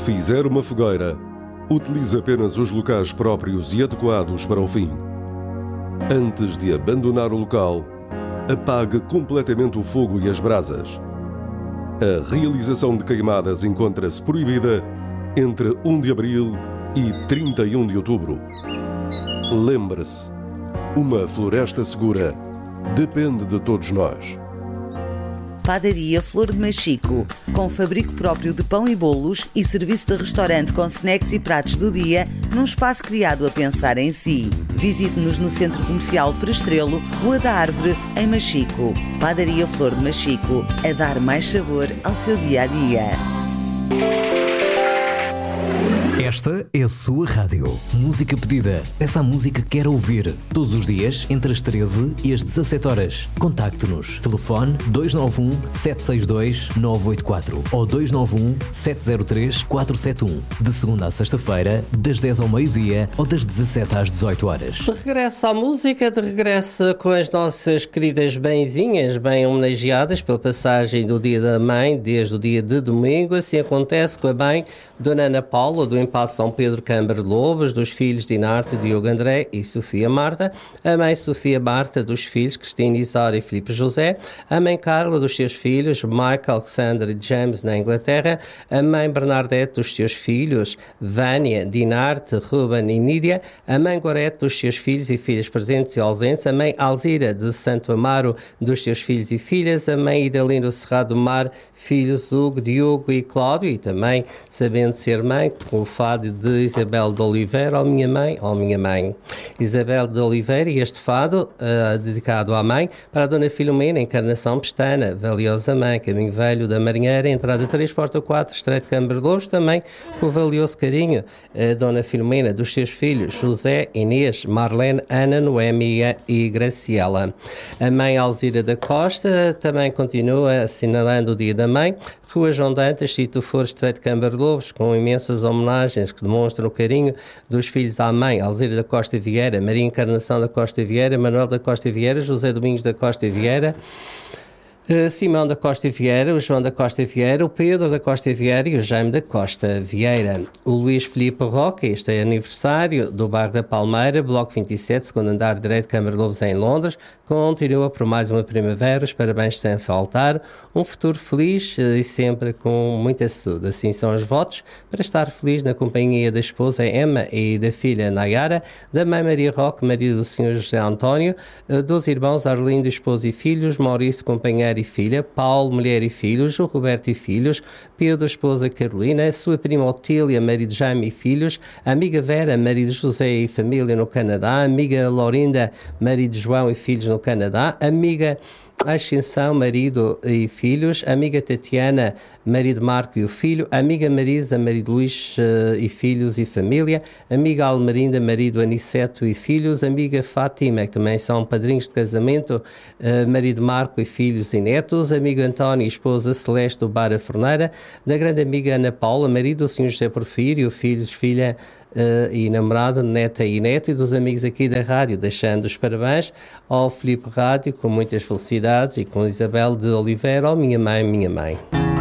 fizer uma fogueira, utilize apenas os locais próprios e adequados para o fim. Antes de abandonar o local, apague completamente o fogo e as brasas. A realização de queimadas encontra-se proibida entre 1 de abril e 31 de outubro. Lembre-se, uma floresta segura depende de todos nós. Padaria Flor de Machico, com fabrico próprio de pão e bolos e serviço de restaurante com snacks e pratos do dia, num espaço criado a pensar em si. Visite-nos no Centro Comercial Prestrelo, Rua da Árvore, em Machico. Padaria Flor de Machico, a dar mais sabor ao seu dia-a-dia. Esta é a sua rádio. Música pedida. Peça a música que quer ouvir. Todos os dias, entre as 13 e as 17 horas. Contacte-nos. Telefone 291 762 984 ou 291 703 471. De segunda a sexta-feira, das 10 ao meio-dia ou das 17 às 18 horas. De regresso à música, de regresso com as nossas queridas benzinhas, bem homenageadas pela passagem do Dia da Mãe, desde o dia de domingo. Assim acontece com a bem Dona Ana Paula, do Passo São Pedro Câmara Lobos, dos filhos Dinarte, Diogo André e Sofia Marta, a mãe Sofia Marta, dos filhos Cristina Isaura e Filipe José, a mãe Carla, dos seus filhos Michael, Alexander e James, na Inglaterra, a mãe Bernadette, dos seus filhos Vânia, Dinarte, Ruben e Nídia, a mãe Gorete, dos seus filhos e filhas presentes e ausentes, a mãe Alzira, de Santo Amaro, dos seus filhos e filhas, a mãe Idalino Cerrado do Mar, filhos Hugo, Diogo e Cláudio, e também, sabendo ser mãe, com o fado de Isabel de Oliveira, ó minha mãe. Isabel de Oliveira, e este fado, dedicado à mãe, para a Dona Filomena, Encarnação Pestana, valiosa mãe, Caminho Velho da Marinheira, entrada 3, porta 4, Estreito Câmara de Lobos, também com o valioso carinho, a Dona Filomena, dos seus filhos, José, Inês, Marlene, Ana, Noémia e Graciela. A mãe Alzira da Costa também continua assinalando o Dia da Mãe, Rua João Dantas, Sítio For, Estreito Câmara de Lobos, com imensas homenagens que demonstram o carinho dos filhos à mãe, Alzira da Costa Vieira, Maria Encarnação da Costa Vieira, Manuel da Costa Vieira, José Domingos da Costa Vieira, Simão da Costa Vieira, o João da Costa Vieira, o Pedro da Costa Vieira e o Jaime da Costa Vieira. O Luís Filipe Roca, este é aniversário do Bairro da Palmeira, Bloco 27, segundo andar direito, Câmara de Lobos, em Londres. Continua por mais uma primavera, os parabéns sem faltar, um futuro feliz e sempre com muita saúde. Assim são os votos para estar feliz na companhia da esposa Emma e da filha Nayara, da mãe Maria Roque, marido do Sr. José António, dos irmãos Arlindo, esposo e filhos, Maurício, companheiro e filha, Paulo, mulher e filhos, o Roberto e filhos, Pedro, esposa Carolina, a sua prima Otília, marido Jaime e filhos, a amiga Vera, marido José e família no Canadá, a amiga Laurinda, marido João e filhos no Canadá, amiga Ascensão, marido e filhos, amiga Tatiana, marido Marco e o filho, amiga Marisa, marido Luís e filhos e família, amiga Almerinda, marido Aniceto e filhos, amiga Fátima, que também são padrinhos de casamento, marido Marco e filhos e netos, amigo António e esposa Celeste do Bar A Forneira, da grande amiga Ana Paula, marido do Sr. José Porfírio, filhos, filha e namorado, neta e neto, e dos amigos aqui da rádio, deixando os parabéns ao Filipe Rádio, com muitas felicidades, e com Isabel de Oliveira, ó minha mãe, minha mãe.